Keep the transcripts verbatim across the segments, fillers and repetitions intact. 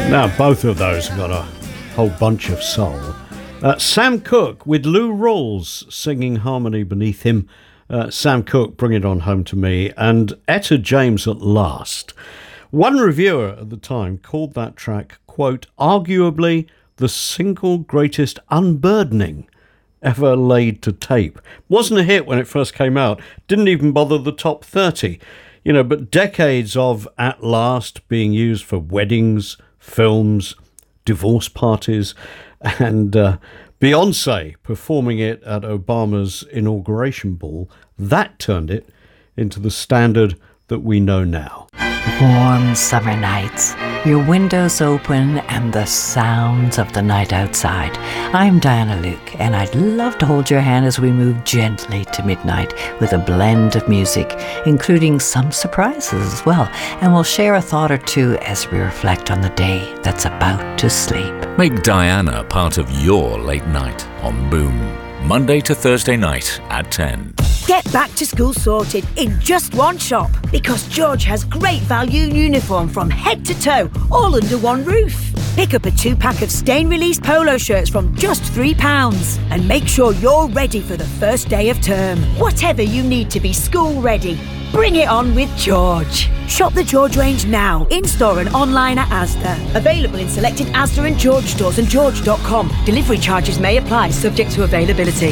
Now, both of those have got a whole bunch of soul. Uh, Sam Cooke with Lou Rawls singing harmony beneath him. Uh, Sam Cooke, Bring It On Home to Me, and Etta James at Last. One reviewer at the time called that track, quote, arguably the single greatest unburdening ever laid to tape. Wasn't a hit when it first came out, didn't even bother the top thirty. You know, but decades of At Last being used for weddings, films, divorce parties, and uh, Beyonce performing it at Obama's inauguration ball, that turned it into the standard that we know now. Warm summer nights, your windows open and the sounds of the night outside. I'm Diana Luke, and I'd love to hold your hand as we move gently to midnight with a blend of music, including some surprises as well, and we'll share a thought or two as we reflect on the day that's about to sleep. Make Diana part of your late night on Boom, Monday to Thursday night at ten. Get back to school sorted in just one shop, because George has great value uniform from head to toe, all under one roof. Pick up a two-pack of stain-release polo shirts from just three pounds and make sure you're ready for the first day of term. Whatever you need to be school ready, bring it on with George. Shop the George range now, in-store and online at Asda. Available in selected Asda and George stores and george dot com. Delivery charges may apply, subject to availability.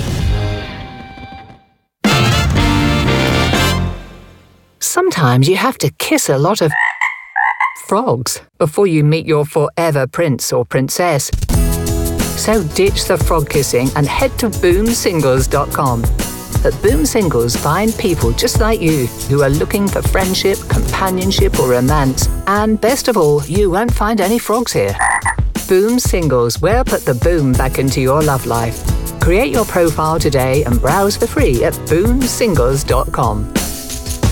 Sometimes you have to kiss a lot of frogs before you meet your forever prince or princess. So ditch the frog kissing and head to boom singles dot com. At Boom Singles, find people just like you who are looking for friendship, companionship or romance. And best of all, you won't find any frogs here. Boom Singles, where put the boom back into your love life. Create your profile today and browse for free at boom singles dot com.